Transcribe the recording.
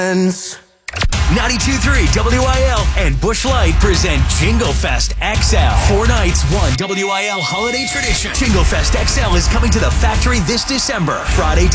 92.3 WIL and Busch Light present Jingle Fest XL. 4 nights, one WIL holiday tradition. Jingle Fest XL is coming to the factory this December. Friday,